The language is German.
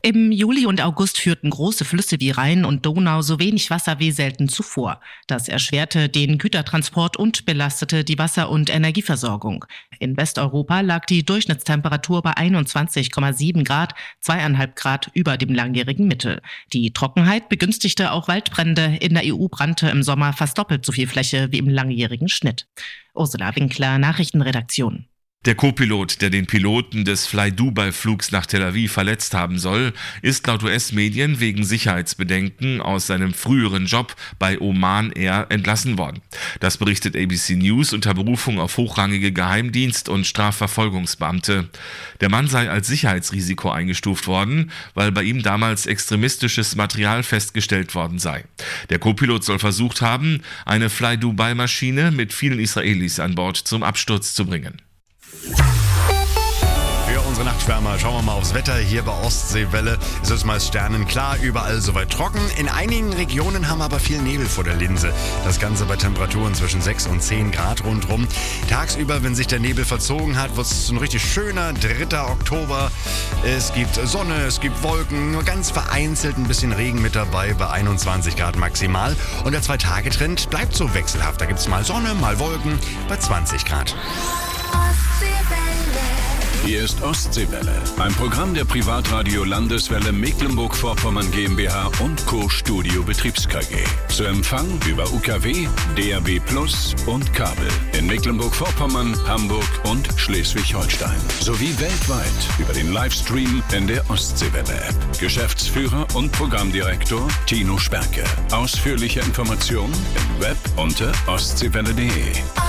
Im Juli und August führten große Flüsse wie Rhein und Donau so wenig Wasser wie selten zuvor. Das erschwerte den Gütertransport und belastete die Wasser- und Energieversorgung. In Westeuropa lag die Durchschnittstemperatur bei 21,7 Grad, 2,5 Grad über dem langjährigen Mittel. Die Trockenheit begünstigte auch Waldbrände. In der EU brannte im Sommer fast doppelt so viel Fläche wie im langjährigen Schnitt. Ursula Winkler, Nachrichtenredaktion. Der Co-Pilot, der den Piloten des Fly-Dubai-Flugs nach Tel Aviv verletzt haben soll, ist laut US-Medien wegen Sicherheitsbedenken aus seinem früheren Job bei Oman Air entlassen worden. Das berichtet ABC News unter Berufung auf hochrangige Geheimdienst- und Strafverfolgungsbeamte. Der Mann sei als Sicherheitsrisiko eingestuft worden, weil bei ihm damals extremistisches Material festgestellt worden sei. Der Co-Pilot soll versucht haben, eine Fly-Dubai-Maschine mit vielen Israelis an Bord zum Absturz zu bringen. Für unsere Nachtschwärmer schauen wir mal aufs Wetter. Hier bei Ostseewelle ist es meist sternenklar, überall soweit trocken. In einigen Regionen haben wir aber viel Nebel vor der Linse. Das Ganze bei Temperaturen zwischen 6 und 10 Grad rundherum. Tagsüber, wenn sich der Nebel verzogen hat, wird es ein richtig schöner 3. Oktober. Es gibt Sonne, es gibt Wolken, nur ganz vereinzelt ein bisschen Regen mit dabei bei 21 Grad maximal. Und der 2-Tage-Trend bleibt so wechselhaft. Da gibt es mal Sonne, mal Wolken bei 20 Grad. Hier ist Ostseewelle, ein Programm der Privatradio Landeswelle Mecklenburg-Vorpommern GmbH und Co. Studio Betriebs KG. Zu Empfang über UKW, DAB+ und Kabel in Mecklenburg-Vorpommern, Hamburg und Schleswig-Holstein. Sowie weltweit über den Livestream in der Ostseewelle-App. Geschäftsführer und Programmdirektor Tino Sperke. Ausführliche Informationen im Web unter ostseewelle.de.